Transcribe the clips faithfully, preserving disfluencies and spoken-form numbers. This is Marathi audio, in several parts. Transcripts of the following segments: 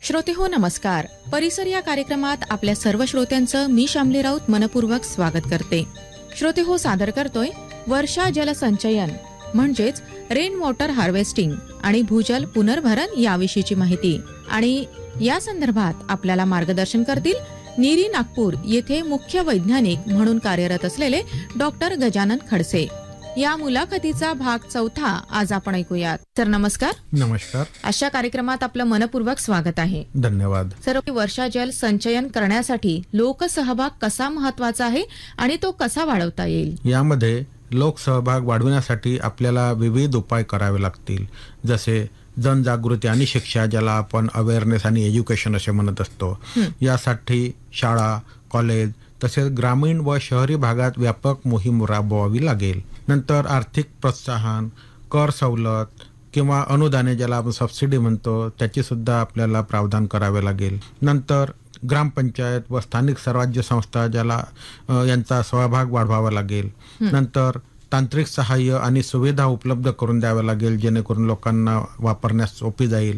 श्रोते हो नमस्कार. परिसर या कार्यक्रमात आपल्या सर्व श्रोत्यांचं मी शामली राऊत मनपूर्वक स्वागत करते. श्रोते हो सादर करतोय वर्षा जल संचयन म्हणजेच रेन वॉटर हार्वेस्टिंग आणि भूजल पुनर्भरण याविषयीची माहिती. आणि या संदर्भात आपल्याला मार्गदर्शन करतील नीरी नागपूर येथे मुख्य वैज्ञानिक म्हणून कार्यरत असलेले डॉक्टर गजानन खडसे. या मुलाखतीचा भाग चौथा आज आपण ऐकूयात. सर नमस्कार. नमस्कार. अशा कार्यक्रमात आपलं मनपूर्वक स्वागत आहे. धन्यवाद. सर, वर्षा जल संचयन करण्यासाठी लोकसहभाग कसा महत्वाचा आहे आणि तो कसा वाढवता येईल? यामध्ये लोकसहभाग वाढवण्यासाठी आपल्याला विविध उपाय करावे लागतील, जसे जनजागृती आणि शिक्षा, ज्याला आपण अवेअरनेस आणि एज्युकेशन असे म्हणत असतो. यासाठी शाळा, कॉलेज तसेच ग्रामीण व शहरी भागात व्यापक मोहीम राबवावी लागेल. नंतर आर्थिक प्रोत्साहन, कर सवलत किंवा अनुदाने, ज्याला आपण सबसिडी म्हणतो, त्याची सुद्धा आपल्याला प्रावधान करावे लागेल. नंतर ग्रामपंचायत व स्थानिक स्वराज्य संस्था, ज्याला यांचा सहभाग वाढवावा लागेल. नंतर तांत्रिक सहाय्य आणि सुविधा उपलब्ध करून द्याव्या लागेल, जेणेकरून लोकांना वापरण्यास सोपी जाईल.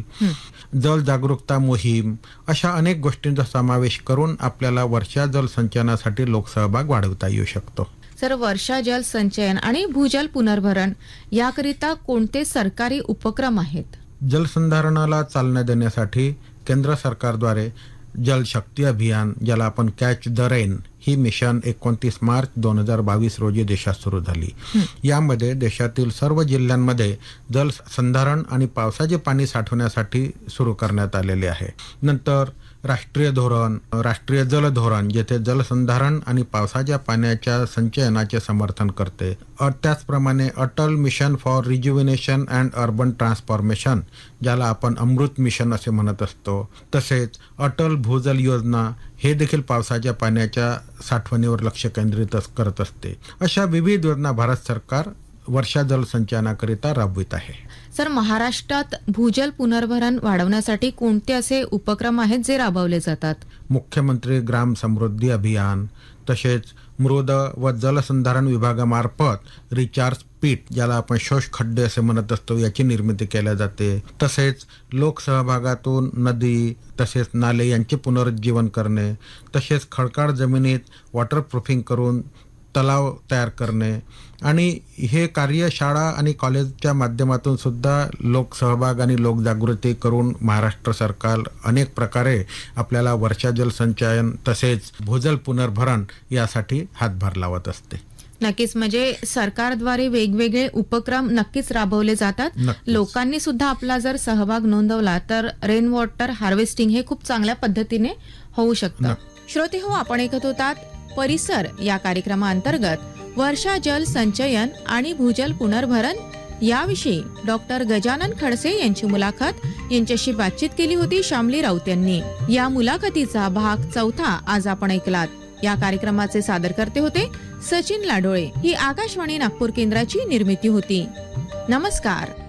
जल जागरूकता मोहीम, अशा अनेक गोष्टींचा समावेश करून आपल्याला वर्षा जल संचयनासाठी लोकसहभाग वाढवता येऊ शकतो. सर, वर्षा जल संचयन आणि भूजल पुनर्भरण याकरिता कोणते सरकारी उपक्रम आहेत? जलसंधारणाला चालना देण्यासाठी केंद्र सरकारद्वारे जल शक्ती अभियान, ज्याला आपण catch the rain, he mission एकोणतीस मार्च दोन हजार बावीस रोजी देशात सुरू झाली. यामध्ये देशातील सर्व जिल्ह्यांमध्ये जल संधारण आणि पावसाचे पाणी साठवण्यासाठी सुरू करण्यात आलेले आहे. नंतर राष्ट्रीय धोरण, राष्ट्रीय जल धोरण, जेथे जलसंधारण आणि पावसाच्या पाण्याच्या संचयनाचे समर्थन करते. त्याचप्रमाणे Atal mission for रिज्युव्हिनेशन and urban transformation, ज्याला आपण अमृत मिशन असे म्हणत असतो. तसेच अटल भूजल योजना, हे देखील पावसाच्या पाण्याच्या साठवणीवर लक्ष केंद्रित करत असते. अशा विविध योजना भारत सरकार वर्षा जल संचयनाकरिता राबवित आहे. सर, महाराष्ट्रात भूजल पुनर्भरण वाढवण्यासाठी कोणते असे उपक्रम आहेत जे राबवले जातात? मुख्यमंत्री ग्राम समृद्धी अभियान, तसेच मृद व जलसंधारण विभागामार्फत रिचार्ज पीट, ज्याला आपण शोष खड्डे असे म्हणत असतो, याची निर्मिती केल्या जाते. तसेच लोकसहभागातून नदी तसेच नाले यांचे पुनरुज्जीवन करणे, तसेच खडकाळ जमिनीत वॉटरप्रूफिंग करून तलाव तयार करणे, आणि हे कार्य शाळा आणि कॉलेजच्या माध्यमातून सुद्धा लोकसहभाग आणि लोकजागृती करून महाराष्ट्र सरकार अनेक प्रकारे आपल्याला वर्षा जल संचयन तसेच भूजल पुनर्भरण यासाठी हातभार लावत असते. नक्कीच, म्हणजे सरकारद्वारे वेगवेगळे उपक्रम नक्कीच राबवले जातात. नक्कीच. लोकांनी सुद्धा आपला जर सहभाग नोंदवला तर रेन वॉटर हार्वेस्टिंग हे खूप चांगल्या पद्धतीने होऊ शकतं. श्रोते हो, आपण ऐकत होतात परिसर या कार्यक्रमाअंतर्गत वर्षा जल संचयन आणि भूजल पुनर्भरण याविषयी डॉक्टर गजानन खडसे यांची मुलाखत. यांच्याशी बातचीत केली होती शामली राऊत यांनी. या मुलाखतीचा भाग चौथा आज आपण ऐकलात. या कार्यक्रमाचे सादर करते होते सचिन लाडोळे. ही आकाशवाणी नागपूर केंद्राची निर्मिती होती. नमस्कार.